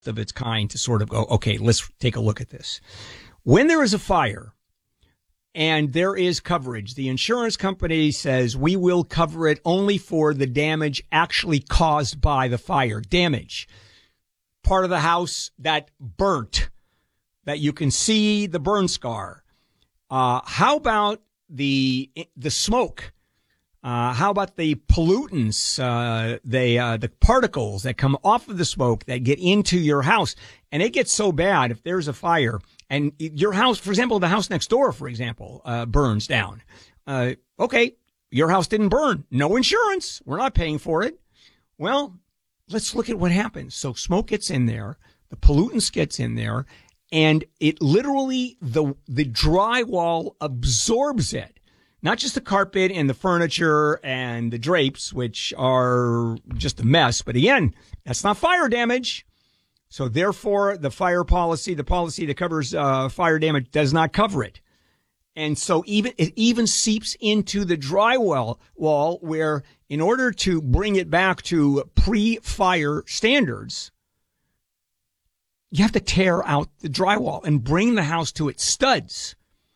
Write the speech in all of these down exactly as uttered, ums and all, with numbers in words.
of its kind to sort of go, okay, let's take a look at this. When there is a fire and there is coverage, the insurance company says we will cover it only for the damage actually caused by the fire. Damage. Part of the house that burnt, that you can see the burn scar. Uh, how about the the smoke? Uh, how about the pollutants, uh, the, uh, the particles that come off of the smoke that get into your house? And it gets so bad if there's a fire and your house, for example, the house next door, for example, uh, burns down. Uh, okay. Your house didn't burn. No insurance. We're not paying for it. Well, let's look at what happens. So smoke gets in there. The pollutants gets in there and it literally, the, the drywall absorbs it. Not just the carpet and the furniture and the drapes, which are just a mess. But again, that's not fire damage. So therefore, the fire policy, the policy that covers uh, fire damage does not cover it. And so even it even seeps into the drywall wall where in order to bring it back to pre-fire standards, you have to tear out the drywall and bring the house to its studs.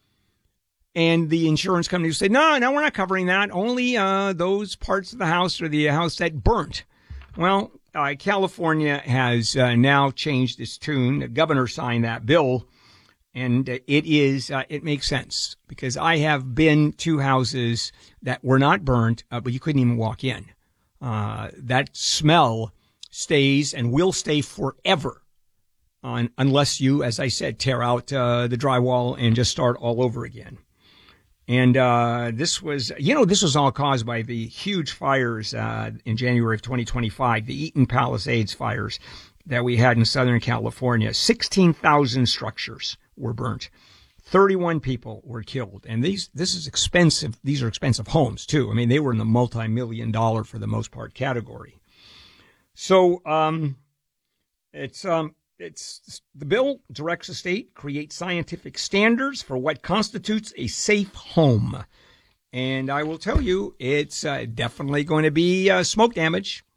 And the insurance company say, no, no, we're not covering that. Only uh, those parts of the house or the house that burnt. Well, uh, California has uh, now changed its tune. The governor signed that bill, and it is uh, it makes sense because I have been to houses that were not burnt, uh, but you couldn't even walk in. Uh, that smell stays and will stay forever on, unless you, as I said, tear out uh, the drywall and just start all over again. And, uh, this was, you know, this was all caused by the huge fires, uh, in January of twenty twenty-five, the Eaton Palisades fires that we had in Southern California. sixteen thousand structures were burnt. thirty-one people were killed. And these, this is expensive. These are expensive homes too. I mean, they were in the multi-million dollar for the most part category. So, um, it's, um, It's the bill directs the state create scientific standards for what constitutes a safe home. And I will tell you, it's uh, definitely going to be uh, smoke damage.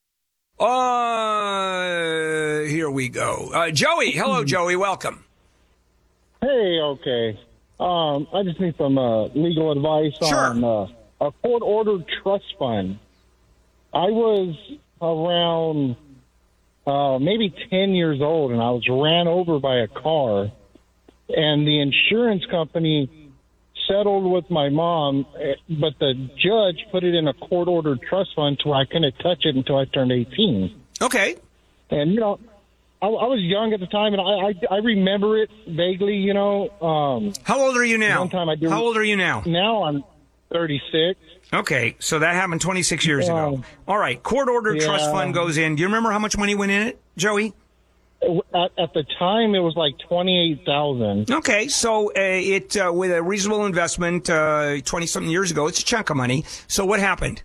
Uh, here we go. Uh, Joey. Hello, Joey. Welcome. Hey, okay. Um, I just need some uh, legal advice Sure. on uh, a court-ordered trust fund. I was around... Uh, maybe ten years old, and I was ran over by a car, and the insurance company settled with my mom, but the judge put it in a court-ordered trust fund to where I couldn't touch it until I turned eighteen. Okay. And, you know, I, I was young at the time, and I, I, I remember it vaguely, you know. Um, How old are you now? One time I do, How old are you now? Now I'm thirty-six. Okay, so that happened twenty-six years ago. Um, All right, court-ordered yeah. trust fund goes in. Do you remember how much money went in it, Joey? At, at the time, it was like twenty-eight thousand dollars. Okay, so uh, it uh, with a reasonable investment, uh, twenty-something years ago, it's a chunk of money. So what happened?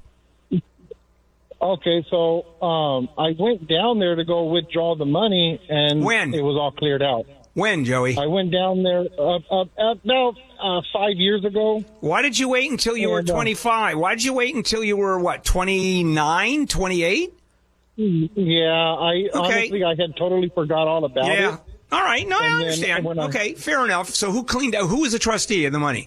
Okay, so um, I went down there to go withdraw the money, and when? It was all cleared out. When, Joey? I went down there uh, uh, about uh, five years ago. Why did you wait until you and, were twenty-five? Why did you wait until you were, what, twenty-nine, twenty-eight? Yeah, I okay. honestly, I had totally forgot all about yeah. it. All right, no, and I understand. I, okay, fair enough. So who cleaned out, who was the trustee of the money?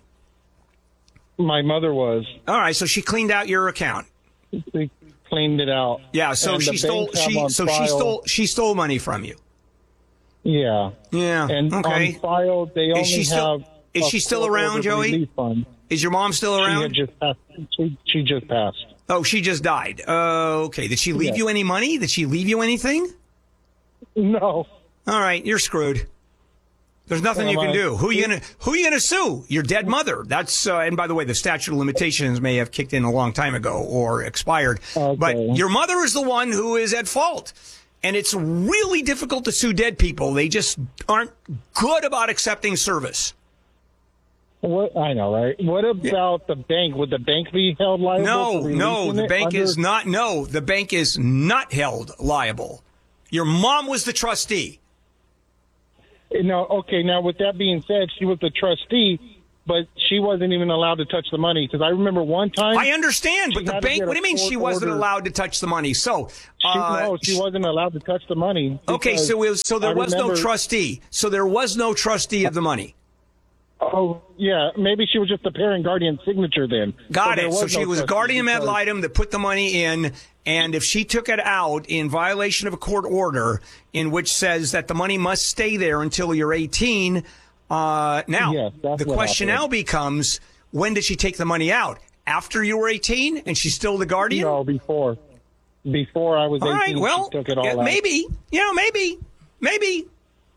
My mother was. All right, so she cleaned out your account. She cleaned it out. Yeah, so and she stole she so file, she stole she stole money from you. Yeah. Yeah. And okay. on file, they only is she still, have. Is she still around, Joey? Fund. Is your mom still around? She had just passed. She, she just passed. Oh, she just died. Uh, okay. Did she leave yeah. you any money? Did she leave you anything? No. All right, you're screwed. There's nothing you can do. Who are you gonna Who are you gonna sue? Your dead mother. That's uh, and by the way, the statute of limitations may have kicked in a long time ago or expired. Okay. But your mother is the one who is at fault. And it's really difficult to sue dead people. They just aren't good about accepting service. What I know, right? What about yeah. the bank? Would the bank be held liable? No, no, the bank under- is not. No, the bank is not held liable. Your mom was the trustee. No, okay. Now, with that being said, she was the trustee, but she wasn't even allowed to touch the money because I remember one time. I understand, but the bank. What do you mean she wasn't order. allowed to touch the money? So uh, she, no, she wasn't allowed to touch the money. Okay, so it was, so there I was remember, no trustee. So there was no trustee of the money. Oh yeah, maybe she was just a parent guardian signature then. Got so it. So she no was a guardian ad because... litem that put the money in, and if she took it out in violation of a court order in which says that the money must stay there until you're eighteen. Uh, now, yes, the question happened. now becomes, when did she take the money out? After you were eighteen and she's still the guardian? No, before. Before I was all eighteen, right, well, she took it all yeah, out. Maybe, you know, maybe, maybe.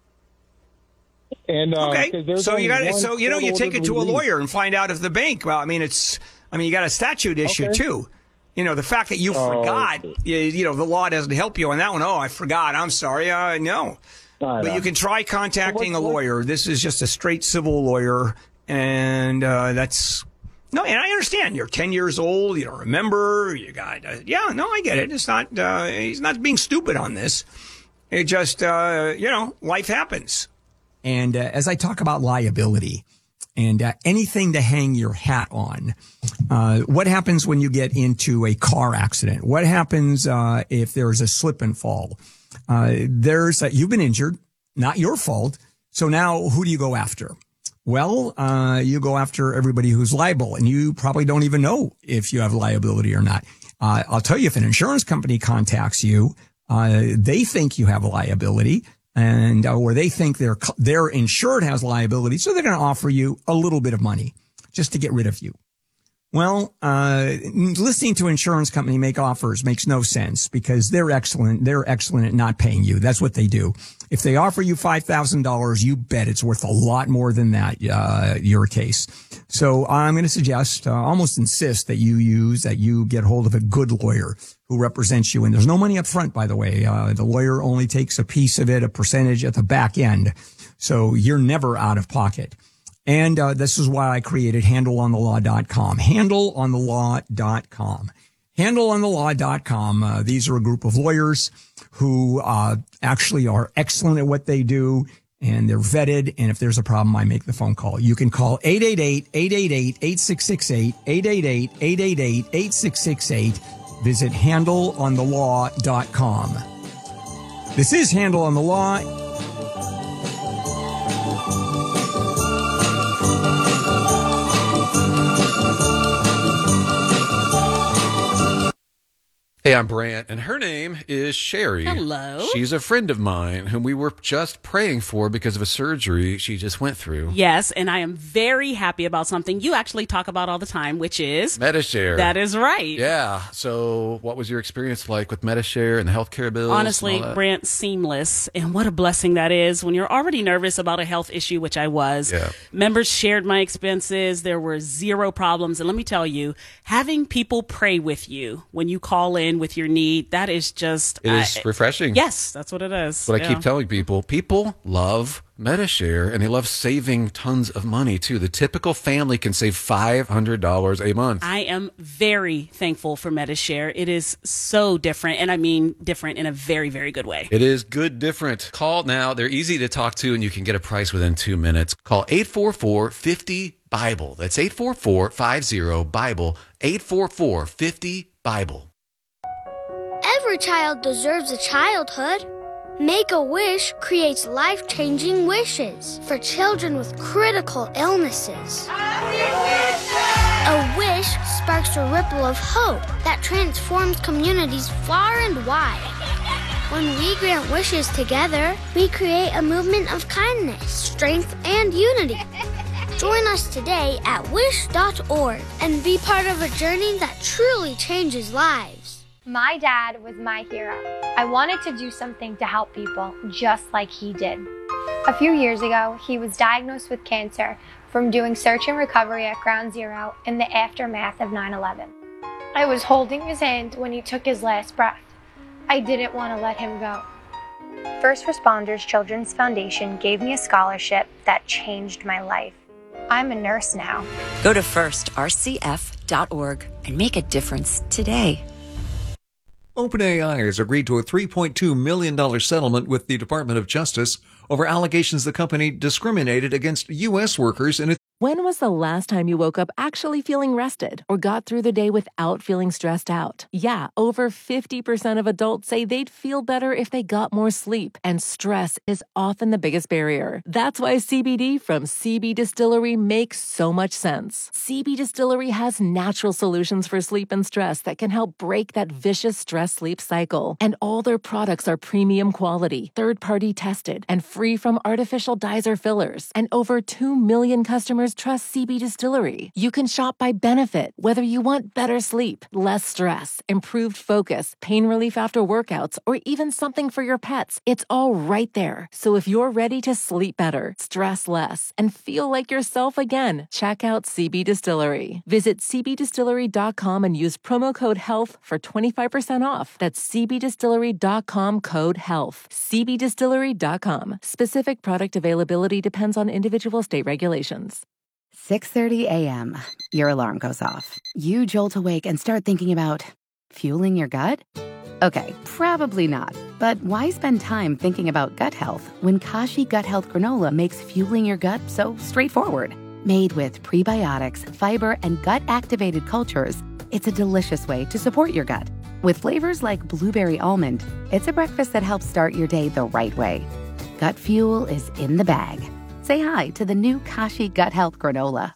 And, uh, okay, so you got so you know you take it to a lawyer and find out if the bank. Well, I mean, it's I mean you got a statute issue okay. too. You know, the fact that you oh, forgot, okay. you, you know, the law doesn't help you on that one. Oh, I forgot. I'm sorry. Uh, no. But know. you can try contacting a lawyer. This is just a straight civil lawyer, and uh, that's no. And I understand you're ten years old. You don't remember. You got uh, yeah. No, I get it. It's not. Uh, he's not being stupid on this. It just uh, you know, life happens. And uh, as I talk about liability and uh, anything to hang your hat on, uh, what happens when you get into a car accident? What happens uh, if there's a slip and fall? Uh, there's uh, you've been injured, not your fault. So now who do you go after? Well, uh, you go after everybody who's liable, and you probably don't even know if you have liability or not. Uh, I'll tell you, if an insurance company contacts you, uh, they think you have a liability. And uh, or they think their their insured has liability, so they're going to offer you a little bit of money just to get rid of you. Well, uh, listening to an insurance company make offers makes no sense because they're excellent. They're excellent at not paying you. That's what they do. If they offer you five thousand dollars, you bet it's worth a lot more than that, uh, your case. So I'm going to suggest, uh, almost insist that you use, that you get hold of a good lawyer who represents you. And there's no money up front, by the way. Uh, the lawyer only takes a piece of it, a percentage at the back end. So you're never out of pocket. And uh, this is why I created handle on the law dot com. handle on the law dot com. handle on the law dot com. Uh, these are a group of lawyers who uh, actually are excellent at what they do, and they're vetted. And if there's a problem, I make the phone call. You can call eight eight eight, eight eight eight, eight six six eight, eight eight eight, eight eight eight, eight six six eight. Visit handle on the law dot com. This is Handle on the Law. Hey, I'm Brant, and her name is Sherry. Hello. She's a friend of mine whom we were just praying for because of a surgery she just went through. Yes, and I am very happy about something you actually talk about all the time, which is Medi-Share. That is right. Yeah. So what was your experience like with Medi-Share and the healthcare bills? Honestly, Brant, seamless. And what a blessing that is when you're already nervous about a health issue, which I was. Yeah. Members shared my expenses. There were zero problems. And let me tell you, having people pray with you when you call in with your need, that is just it is I, refreshing. Yes, that's what it is. But yeah. I keep telling people, people love Medi-Share, and they love saving tons of money too. The typical family can save five hundred dollars a month. I am very thankful for Medi-Share. It is so different, and I mean different in a very, very good way. It is good different. Call now. They're easy to talk to, and you can get a price within two minutes. Call eight four four, five zero, Bible. That's eight four four, five zero, Bible. eight four four, five zero, Bible. Every child deserves a childhood. Make-A-Wish creates life-changing wishes for children with critical illnesses. A wish sparks a ripple of hope that transforms communities far and wide. When we grant wishes together, we create a movement of kindness, strength, and unity. Join us today at wish dot org and be part of a journey that truly changes lives. My dad was my hero. I wanted to do something to help people just like he did. A few years ago, he was diagnosed with cancer from doing search and recovery at Ground Zero in the aftermath of nine eleven. I was holding his hand when he took his last breath. I didn't want to let him go. First Responders Children's Foundation gave me a scholarship that changed my life. I'm a nurse now. Go to first r c f dot org and make a difference today. OpenAI has agreed to a three point two million dollars settlement with the Department of Justice over allegations the company discriminated against U S workers in its When was the last time you woke up actually feeling rested or got through the day without feeling stressed out? Yeah, over fifty percent of adults say they'd feel better if they got more sleep, and stress is often the biggest barrier. That's why C B D from C B Distillery makes so much sense. C B Distillery has natural solutions for sleep and stress that can help break that vicious stress-sleep cycle. And all their products are premium quality, third-party tested, and free from artificial dyes or fillers. And over two million customers trust C B Distillery. You can shop by benefit, whether you want better sleep, less stress, improved focus, pain relief after workouts, or even something for your pets. It's all right there. So if you're ready to sleep better, stress less, and feel like yourself again, check out C B Distillery. Visit c b distillery dot com and use promo code HEALTH for twenty-five percent off. That's c b distillery dot com code HEALTH. c b distillery dot com. Specific product availability depends on individual state regulations. six thirty a.m. Your alarm goes off. You jolt awake and start thinking about fueling your gut? Okay, probably not. But why spend time thinking about gut health when Kashi Gut Health Granola makes fueling your gut so straightforward? Made with prebiotics, fiber, and gut-activated cultures, it's a delicious way to support your gut. With flavors like blueberry almond, it's a breakfast that helps start your day the right way. Gut fuel is in the bag. Say hi to the new Kashi Gut Health Granola.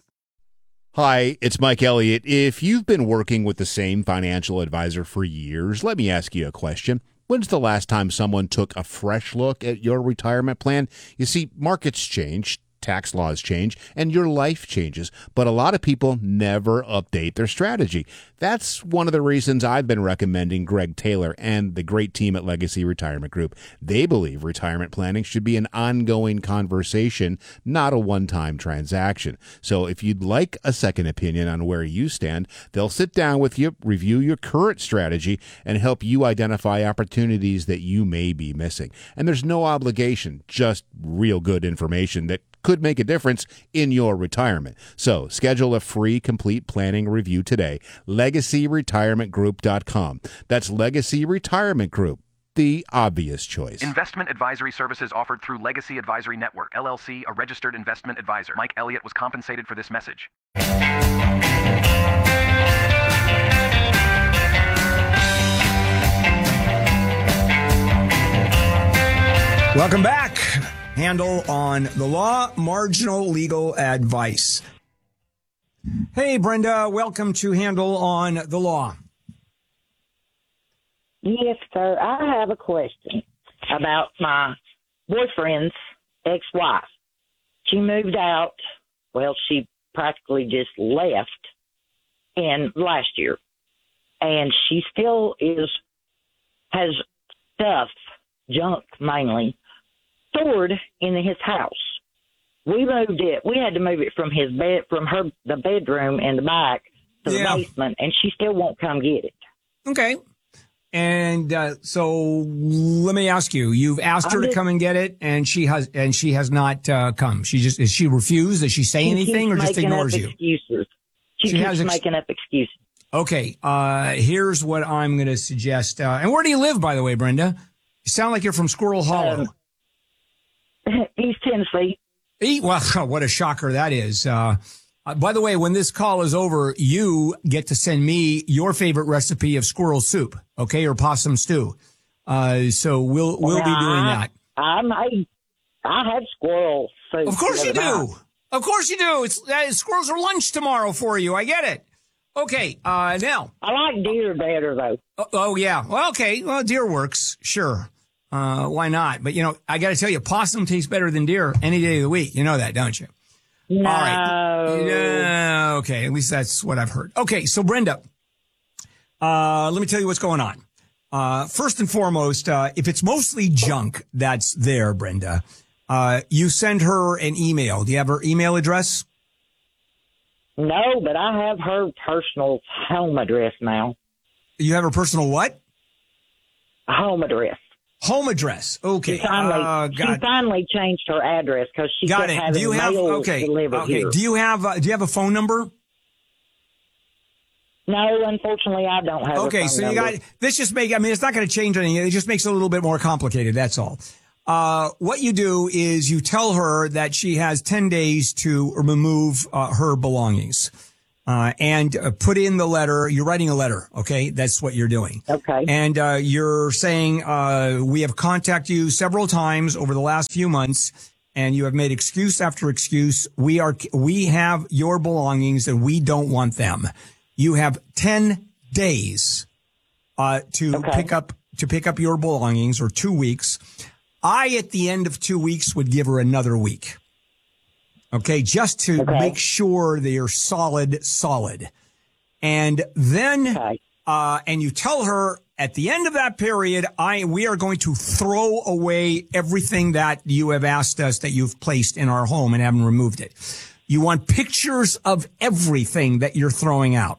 Hi, it's Mike Elliott. If you've been working with the same financial advisor for years, let me ask you a question. When's the last time someone took a fresh look at your retirement plan? You see, markets change, tax laws change, and your life changes, but a lot of people never update their strategy. That's one of the reasons I've been recommending Greg Taylor and the great team at Legacy Retirement Group. They believe retirement planning should be an ongoing conversation, not a one-time transaction. So if you'd like a second opinion on where you stand, they'll sit down with you, review your current strategy, and help you identify opportunities that you may be missing. And there's no obligation, just real good information that could make a difference in your retirement. So schedule a free complete planning review today. legacy retirement group dot com. That's Legacy Retirement Group, the obvious choice. Investment advisory services offered through Legacy Advisory Network, L L C, a registered investment advisor. Mike Elliott was compensated for this message. Welcome back. Handel on the law, marginal legal advice. Hey, Brenda, welcome to Handel on the law. Yes, sir. I have a question about my boyfriend's ex-wife. She moved out. Well, she practically just left in last year. And she still is, has stuff, junk mainly, stored in his house. We moved it. We had to move it from his bed, from her, the bedroom in the back to Yeah. the basement, and she still won't come get it. Okay. And uh, so let me ask you, you've asked her I'm to just- come and get it, and she has and she has not uh, come. She just, is she refused? Does she say She anything keeps or just making ignores up you? Excuses. She, She keeps has ex- making up excuses. Okay. Uh, here's what I'm going to suggest. Uh, and where do you live, by the way, Brenda? You sound like you're from Squirrel Hollow. Um, East Tennessee. E- Well, what a shocker that is. Uh, uh, by the way, when this call is over, you get to send me your favorite recipe of squirrel soup, okay, or possum stew. Uh, so we'll we'll be doing I- that. I made, I had squirrel soup. Of course the you other do. night. Of course you do. It's uh, squirrels are lunch tomorrow for you. I get it. Okay. Uh, now. I like deer better though. Oh, oh yeah. Well, okay. Well, deer works. Sure. Uh, why not? But you know, I got to tell you, possum tastes better than deer any day of the week. You know that, don't you? No. All right. Yeah, okay. At least that's what I've heard. Okay. So Brenda, uh, let me tell you what's going on. Uh, first and foremost, uh, if it's mostly junk that's there, Brenda, uh, you send her an email. Do you have her email address? No, but I have her personal home address now. You have her personal what? Home address. Home address. Okay. She finally, uh, she got, finally changed her address because she got kept it. having Do you have mail okay? delivered Okay. here. Do you have uh, Do you have a phone number? No, unfortunately, I don't have. Okay, a phone so you number. got this. Just make. I mean, it's not going to change anything. It just makes it a little bit more complicated. That's all. Uh, what you do is you tell her that she has ten days to remove uh, her belongings. Uh, and uh, put in the letter. You're writing a letter, okay? That's what you're doing. Okay. And uh, you're saying, uh, we have contacted you several times over the last few months, and you have made excuse after excuse. We are, we have your belongings, and we don't want them. You have ten days uh, to Okay. pick up to pick up your belongings, or two weeks. I, at the end of two weeks, would give her another week. Okay, just to Okay. make sure they are solid, solid. And then, Okay. uh, and you tell her at the end of that period, I, we are going to throw away everything that you have asked us that you've placed in our home and haven't removed it. You want pictures of everything that you're throwing out.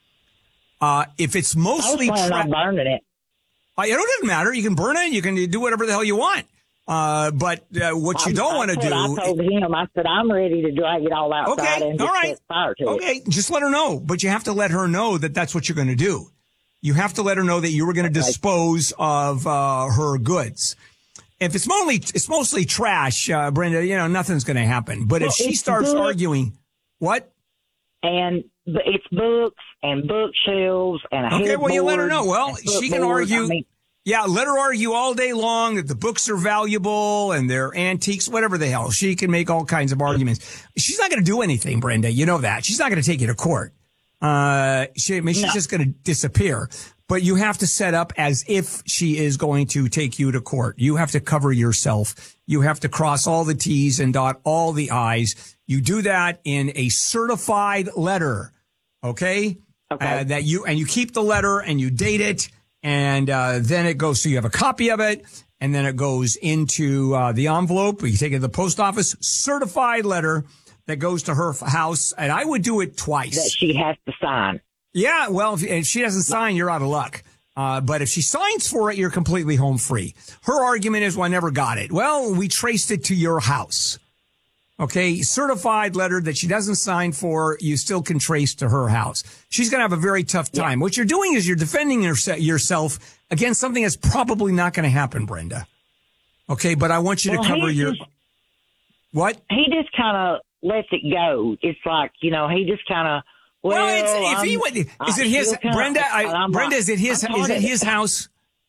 Uh, if it's mostly I was planning tra- on burning it. uh, it doesn't matter. You can burn it. You can do whatever the hell you want. Uh, but uh, what you I'm- don't want to that's do. what I told him, I said, I'm ready to drag it all outside Okay, and all just right. set fire to it. Okay, just let her know. But you have to let her know that that's what you're going to do. You have to let her know that you were going to Okay. dispose of uh, her goods. If it's mostly it's mostly trash, uh, Brenda, you know, nothing's going to happen. But Well, if she it's starts good. arguing, what? And b- it's books and bookshelves and a Okay, well, you let her headboard know. Well, and she can footboard. argue. I mean, Yeah, let her argue all day long that the books are valuable and they're antiques, whatever the hell. She can make all kinds of arguments. She's not going to do anything, Brenda. You know that. She's not going to take you to court. Uh, she, I mean, she's No. just going to disappear. But you have to set up as if she is going to take you to court. You have to cover yourself. You have to cross all the T's and dot all the I's. You do that in a certified letter. Okay? Okay. Uh, that you, and you keep the letter and you date it. And uh, then it goes, so you have a copy of it, and then it goes into uh, the envelope. You take it to the post office, certified letter that goes to her f- house. And I would do it twice. that she has to sign. Yeah, well, if, if she doesn't sign, you're out of luck. Uh, but if she signs for it, you're completely home free. Her argument is, well, I never got it. Well, we traced it to your house. Okay, certified letter that she doesn't sign for, you still can trace to her house. She's going to have a very tough time. What you're doing is you're defending yourse- yourself against something that's probably not going to happen, Brenda. Okay, but I want you Well, to cover he your... just- What? He just kind of lets it go. It's like, you know, he just kind of, well, Well, it's, if I'm, he would, is I it his, feel kinda- Brenda, I, I'm Brenda, like- is it his, I'm is part it of his house?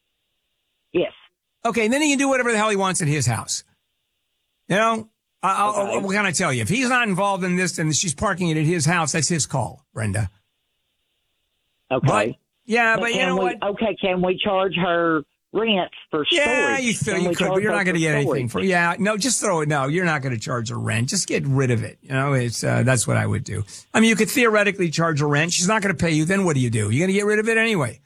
Yes. Okay, and then he can do whatever the hell he wants at his house. You know, I, I, Okay. what can I tell you? If he's not involved in this and she's parking it at his house, that's his call, Brenda. Okay. But, yeah, but, you can know we, what? Okay, can we charge her rent for storage? Yeah, you feel Can you we could, charge but you're her not going to for get anything storage? for. Yeah, no, just throw it. No, you're not going to charge her rent. Just get rid of it. You know, it's uh, that's what I would do. I mean, you could theoretically charge her rent. She's not going to pay you. Then what do you do? You're going to get rid of it anyway.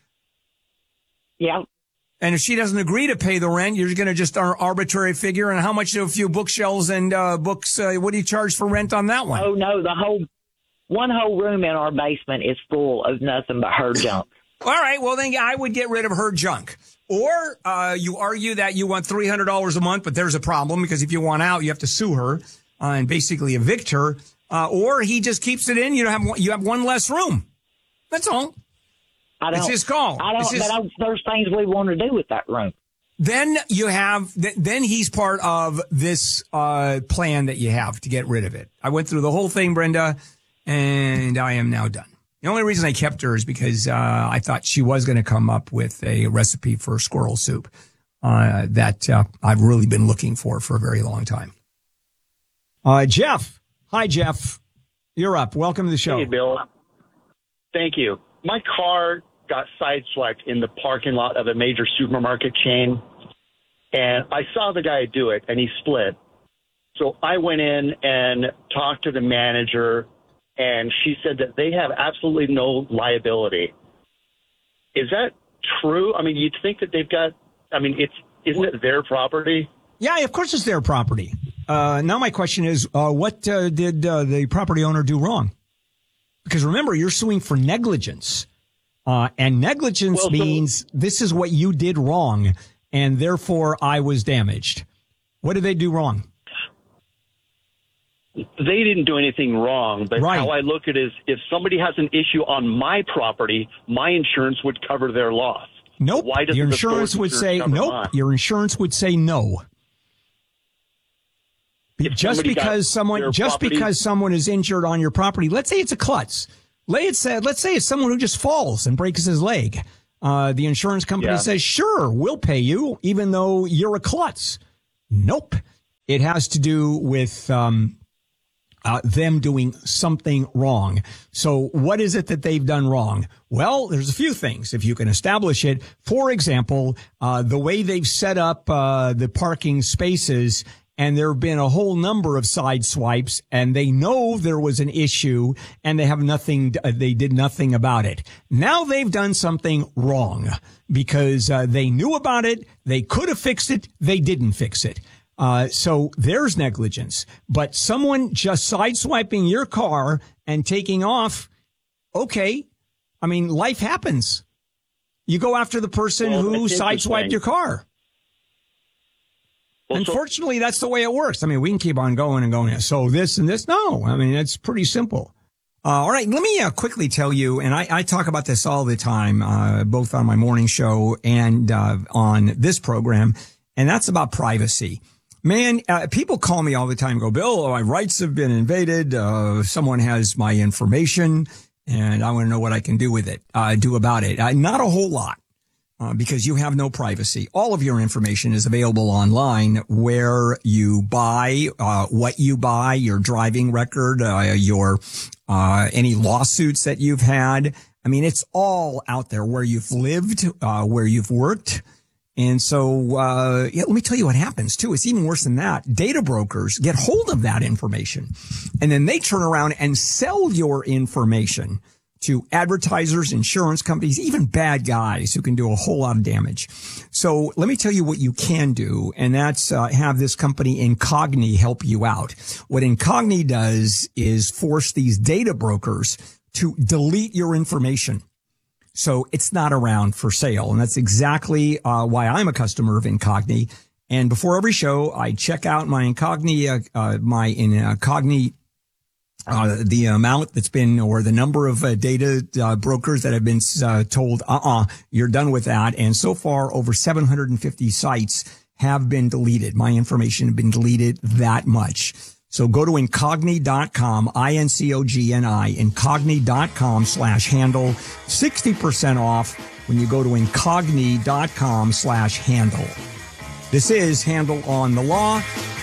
Yeah. And if she doesn't agree to pay the rent, you're going to just ar- arbitrary figure. And how much do a few bookshelves and uh, books? Uh, what do you charge for rent on that one? Oh no, the whole one whole room in our basement is full of nothing but her junk. All right. Well, then I would get rid of her junk. Or uh, you argue that you want three hundred dollars a month, but there's a problem because if you want out, you have to sue her uh, and basically evict her. Uh, or he just keeps it in. You don't have one, you have one less room. That's all. I don't, It's his call. I don't. It's his- but I, there's things we want to do with that room. Then you have, th- then he's part of this uh, plan that you have to get rid of it. I went through the whole thing, Brenda, and I am now done. The only reason I kept her is because uh, I thought she was going to come up with a recipe for squirrel soup uh, that uh, I've really been looking for for a very long time. Uh, Jeff. Hi, Jeff. You're up. Welcome to the show. Hey, Bill. Thank you. My car got sideswiped in the parking lot of a major supermarket chain, and I saw the guy do it, and he split. So I went in and talked to the manager, and she said that they have absolutely no liability. Is that true? I mean, you'd think that they've got, I mean, it's isn't it their property? Yeah, of course it's their property. Uh, now my question is, uh, what uh, did uh, the property owner do wrong? Because remember, you're suing for negligence. Uh, and negligence Well, so- means this is what you did wrong, and therefore I was damaged. What did they do wrong? They didn't do anything wrong, but Right. how I look at it is if somebody has an issue on my property, my insurance would cover their loss. Nope. Why doesn't Your the insurance store's would insurance say cover nope. mine? Your insurance would say no. if just somebody got because someone their just property- because someone is injured on your property, let's say it's a klutz. Let's say, let's say it's someone who just falls and breaks his leg. Uh, the insurance company Yeah. says, sure, we'll pay you, even though you're a klutz. Nope. It has to do with um, uh, them doing something wrong. So what is it that they've done wrong? Well, there's a few things, if you can establish it. For example, uh, the way they've set up uh, the parking spaces, and there have been a whole number of side swipes, and they know there was an issue, and they have nothing, they did nothing about it. Now they've done something wrong because uh, they knew about it, they could have fixed it, they didn't fix it. Uh, so there's negligence. But someone just sideswiping your car and taking off, okay. I mean, life happens. You go after the person Well, who that's sideswiped interesting. your car. Well, so- Unfortunately, that's the way it works. I mean, we can keep on going and going. So this and this. No, I mean, it's pretty simple. Uh, all right. Let me uh, quickly tell you, and I, I talk about this all the time, uh, both on my morning show and uh, on this program, and that's about privacy. Man, uh, people call me all the time and go, Bill, my rights have been invaded. Uh, someone has my information and I want to know what I can do with it, uh, do about it. Uh, not a whole lot. Uh, because you have no privacy. All of your information is available online, where you buy, uh, what you buy, your driving record, uh, your, uh, any lawsuits that you've had. I mean, it's all out there, where you've lived, uh, where you've worked. And so, uh, yeah, let me tell you what happens too. It's even worse than that. Data brokers get hold of that information, and then they turn around and sell your information to advertisers, insurance companies, even bad guys who can do a whole lot of damage. So let me tell you what you can do, and that's uh, have this company Incogni help you out. What Incogni does is force these data brokers to delete your information, so it's not around for sale. And that's exactly uh, why I'm a customer of Incogni. And before every show, I check out my Incogni, uh, uh, my Incogni Uh, the amount that's been, or the number of uh, data uh, brokers that have been uh, told, uh-uh, you're done with that. And so far, over seven hundred fifty sites have been deleted. My information has been deleted that much. So go to incogni dot com, I N C O G N I, incogni dot com slash handle, sixty percent off when you go to incogni dot com slash handle. This is Handle on the Law.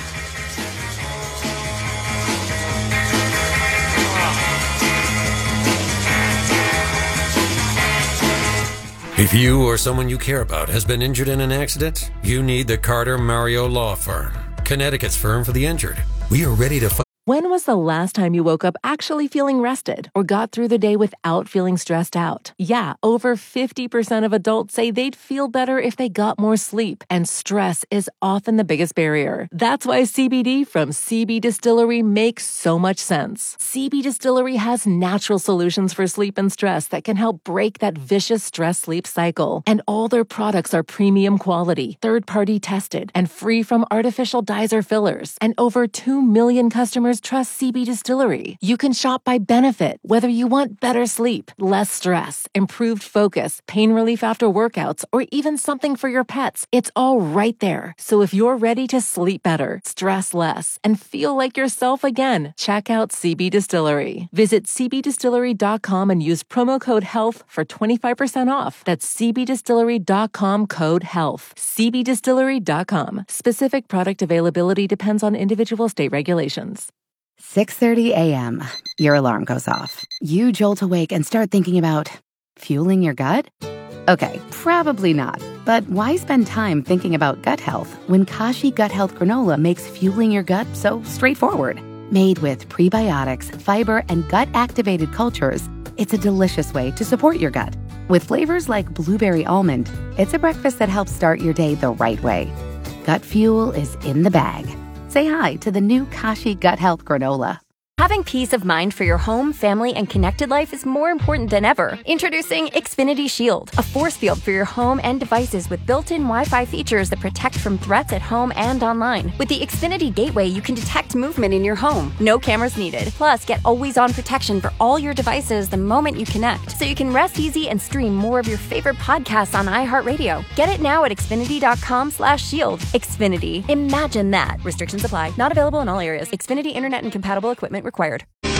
If you or someone you care about has been injured in an accident, you need the Carter Mario Law Firm, Connecticut's firm for the injured. We are ready to fight. When was the last time you woke up actually feeling rested or got through the day without feeling stressed out? Yeah, over fifty percent of adults say they'd feel better if they got more sleep, and stress is often the biggest barrier. That's why C B D from C B Distillery makes so much sense. C B Distillery has natural solutions for sleep and stress that can help break that vicious stress-sleep cycle. And all their products are premium quality, third-party tested, and free from artificial dyes or fillers. And over two million customers trust C B Distillery. You can shop by benefit, whether you want better sleep, less stress, improved focus, pain relief after workouts, or even something for your pets. It's all right there. So if you're ready to sleep better, stress less, and feel like yourself again, check out C B Distillery. Visit c b distillery dot com and use promo code HEALTH for twenty-five percent off. That's c b distillery dot com code HEALTH. c b distillery dot com. Specific product availability depends on individual state regulations. six thirty a.m. Your alarm goes off. You jolt awake and start thinking about fueling your gut? Okay, probably not. But why spend time thinking about gut health when Kashi Gut Health Granola makes fueling your gut so straightforward? Made with prebiotics, fiber, and gut-activated cultures, it's a delicious way to support your gut. With flavors like blueberry almond, it's a breakfast that helps start your day the right way. Gut fuel is in the bag. Say hi to the new Kashi Gut Health Granola. Having peace of mind for your home, family, and connected life is more important than ever. Introducing Xfinity Shield, a force field for your home and devices with built-in Wi-Fi features that protect from threats at home and online. With the Xfinity Gateway, you can detect movement in your home. No cameras needed. Plus, get always-on protection for all your devices the moment you connect, so you can rest easy and stream more of your favorite podcasts on iHeartRadio. Get it now at Xfinity.com slash shield. Xfinity. Imagine that. Restrictions apply. Not available in all areas. Xfinity Internet and compatible equipment required.